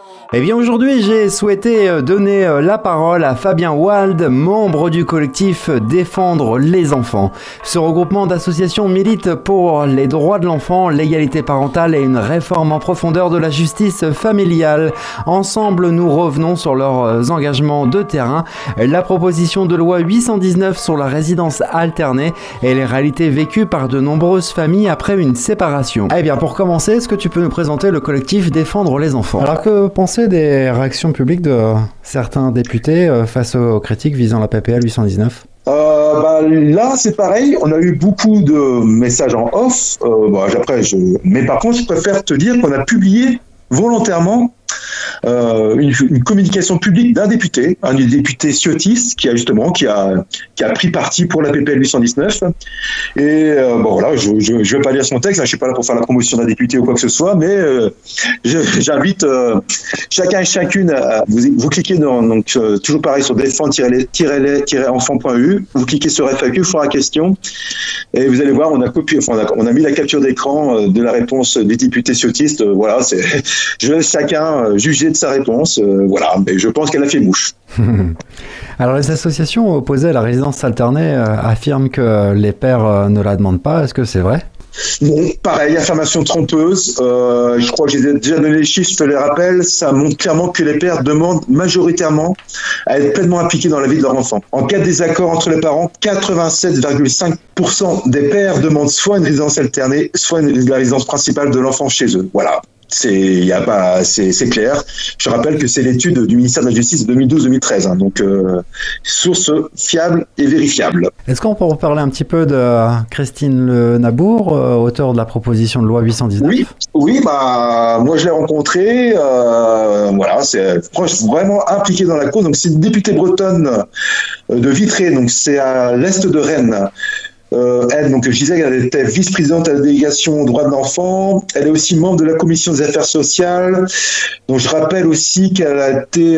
Eh bien aujourd'hui j'ai souhaité donner la parole à Fabien Wald, membre du collectif Défendre les enfants. Ce regroupement d'associations milite pour les droits de l'enfant, l'égalité parentale et une réforme en profondeur de la justice familiale. Ensemble nous revenons sur leurs engagements de terrain, la proposition de loi 819 sur la résidence alternée et les réalités vécues par de nombreuses familles après une séparation. Eh bien pour commencer, est-ce que tu peux nous présenter le collectif Défendre les enfants ? Alors que pensez des réactions publiques de certains députés face aux critiques visant la PPL 819 ? Là, c'est pareil. On a eu beaucoup de messages en off. Mais par contre, je préfère te dire qu'on a publié volontairement une communication publique d'un député, un des députés Ciotis, qui a pris parti pour la PPL 819. Et je vais pas lire son texte, je suis pas là pour faire la promotion d'un député ou quoi que ce soit, mais j'invite chacun et chacune à vous cliquez toujours pareil sur défendre-enfant.eu, vous cliquez sur FAQ, foire à question, et vous allez voir, on a mis la capture d'écran de la réponse du député Ciotis. Je laisse chacun juger de sa réponse, mais je pense qu'elle a fait mouche. Alors les associations opposées à la résidence alternée affirment que les pères ne la demandent pas, est-ce que c'est vrai ? Bon, pareil, affirmation trompeuse. Je crois que j'ai déjà donné les chiffres, je te les rappelle. Ça montre clairement que les pères demandent majoritairement à être pleinement impliqués dans la vie de leur enfant. En cas de désaccord entre les parents, 87,5% des pères demandent soit une résidence alternée, soit la résidence principale de l'enfant chez eux. Voilà. C'est clair. Je rappelle que c'est l'étude du ministère de la Justice de 2012-2013, donc source fiable et vérifiable. Est-ce qu'on peut reparler un petit peu de Christine Le Nabour, auteure de la proposition de loi 819 ? Oui, moi je l'ai rencontrée. C'est vraiment impliquée dans la cause. Donc c'est une députée bretonne de Vitré, donc c'est à l'est de Rennes. Je disais qu'elle était vice-présidente à la délégation aux droits de l'enfant. Elle est aussi membre de la commission des affaires sociales. Donc je rappelle aussi qu'elle a été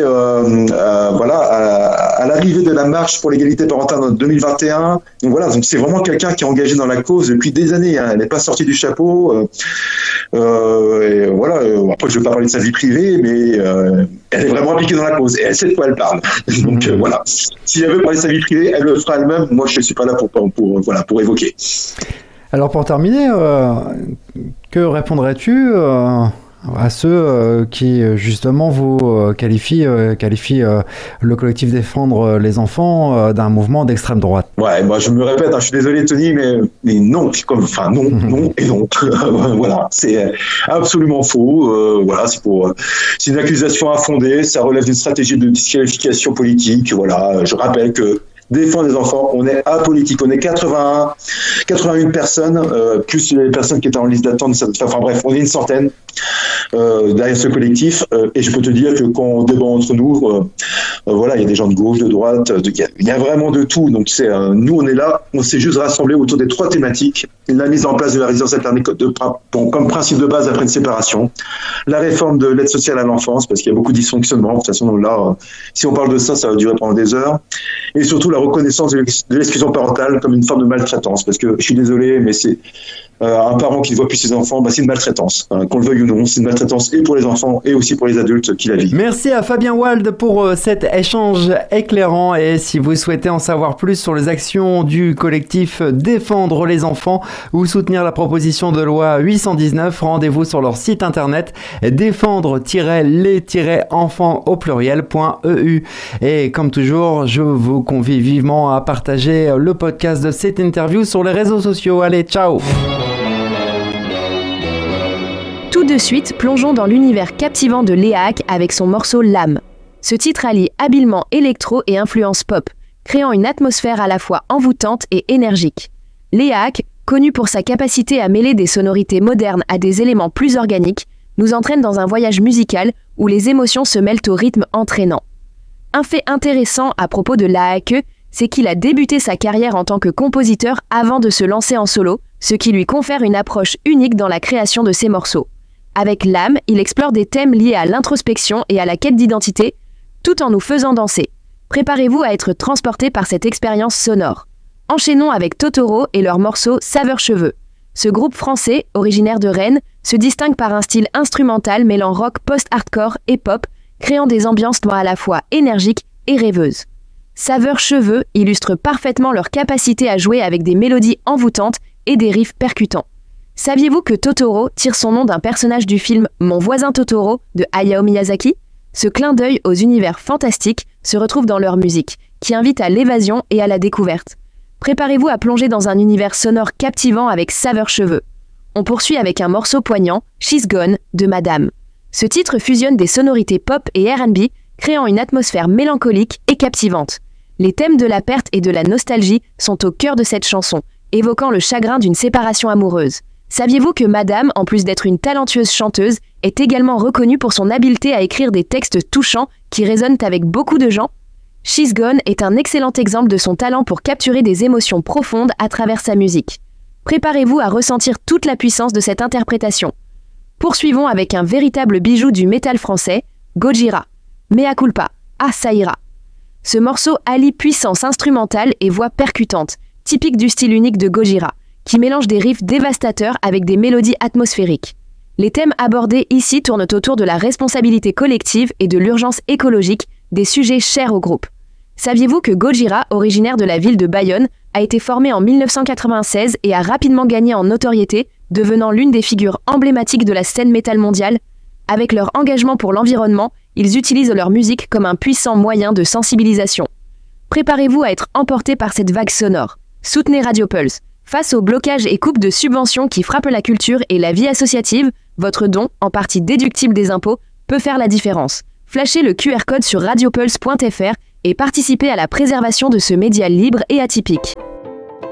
à l'arrivée de la marche pour l'égalité parentale en 2021. Donc c'est vraiment quelqu'un qui est engagé dans la cause depuis des années. Elle n'est pas sortie du chapeau. Après je vais pas parler de sa vie privée, mais elle est vraiment impliquée dans la cause et elle sait de quoi elle parle. Donc si elle veut parler de sa vie privée, elle le fera elle-même. Moi je ne suis pas là pour évoquer. Alors pour terminer, que répondrais-tu à ceux qui justement vous qualifient le collectif Défendre les enfants d'un mouvement d'extrême droite ? Je me répète, je suis désolé Tony, mais non, non et non. C'est absolument faux. C'est une accusation infondée, ça relève d'une stratégie de disqualification politique. Je rappelle que Défendre les enfants, on est apolitique, on est 81 personnes, plus les personnes qui étaient en liste d'attente, on est une centaine derrière ce collectif, et je peux te dire que quand on débat entre nous, il y a des gens de gauche, de droite, il y a vraiment de tout, donc nous on est là, on s'est juste rassemblés autour des 3 thématiques: la mise en place de la résidence alternée comme principe de base après une séparation, la réforme de l'aide sociale à l'enfance, parce qu'il y a beaucoup de dysfonctionnements, de toute façon là, si on parle de ça va durer pendant des heures, et surtout la reconnaissance de l'exclusion parentale comme une forme de maltraitance, parce que je suis désolé, mais c'est un parent qui ne voit plus ses enfants, c'est une maltraitance, qu'on le veuille ou non, c'est une maltraitance et pour les enfants et aussi pour les adultes qui la vivent. Merci à Fabien Wald pour cet échange éclairant, et si vous souhaitez en savoir plus sur les actions du collectif Défendre les enfants ou soutenir la proposition de loi 819, rendez-vous sur leur site internet défendre-les-enfants au pluriel.eu. Et comme toujours, je vous convie vivement à partager le podcast de cette interview sur les réseaux sociaux. Allez, ciao! Tout de suite, plongeons dans l'univers captivant de Léac avec son morceau L'âme. Ce titre allie habilement électro et influence pop, créant une atmosphère à la fois envoûtante et énergique. Léac, connu pour sa capacité à mêler des sonorités modernes à des éléments plus organiques, nous entraîne dans un voyage musical où les émotions se mêlent au rythme entraînant. Un fait intéressant à propos de Léac, c'est qu'il a débuté sa carrière en tant que compositeur avant de se lancer en solo, ce qui lui confère une approche unique dans la création de ses morceaux. Avec L'âme, il explore des thèmes liés à l'introspection et à la quête d'identité, tout en nous faisant danser. Préparez-vous à être transporté par cette expérience sonore. Enchaînons avec Totoro et leur morceau Saveur Cheveux. Ce groupe français, originaire de Rennes, se distingue par un style instrumental mêlant rock post-hardcore et pop, créant des ambiances à la fois énergiques et rêveuses. Saveur Cheveux illustre parfaitement leur capacité à jouer avec des mélodies envoûtantes et des riffs percutants. Saviez-vous que Totoro tire son nom d'un personnage du film Mon voisin Totoro de Hayao Miyazaki ? Ce clin d'œil aux univers fantastiques se retrouve dans leur musique, qui invite à l'évasion et à la découverte. Préparez-vous à plonger dans un univers sonore captivant avec Saveur Cheveux. On poursuit avec un morceau poignant, She's Gone, de Madame. Ce titre fusionne des sonorités pop et R&B, créant une atmosphère mélancolique et captivante. Les thèmes de la perte et de la nostalgie sont au cœur de cette chanson, évoquant le chagrin d'une séparation amoureuse. Saviez-vous que Madame, en plus d'être une talentueuse chanteuse, est également reconnue pour son habileté à écrire des textes touchants qui résonnent avec beaucoup de gens ? She's Gone est un excellent exemple de son talent pour capturer des émotions profondes à travers sa musique. Préparez-vous à ressentir toute la puissance de cette interprétation. Poursuivons avec un véritable bijou du métal français, Gojira. Mea culpa, ah ça ira. Ce morceau allie puissance instrumentale et voix percutante, typique du style unique de Gojira, qui mélange des riffs dévastateurs avec des mélodies atmosphériques. Les thèmes abordés ici tournent autour de la responsabilité collective et de l'urgence écologique, des sujets chers au groupe. Saviez-vous que Gojira, originaire de la ville de Bayonne, a été formé en 1996 et a rapidement gagné en notoriété, devenant l'une des figures emblématiques de la scène métal mondiale ? Avec leur engagement pour l'environnement, ils utilisent leur musique comme un puissant moyen de sensibilisation. Préparez-vous à être emporté par cette vague sonore. Soutenez Radio Pulse. Face aux blocages et coupes de subventions qui frappent la culture et la vie associative, votre don, en partie déductible des impôts, peut faire la différence. Flashez le QR code sur radiopulse.fr et participez à la préservation de ce média libre et atypique.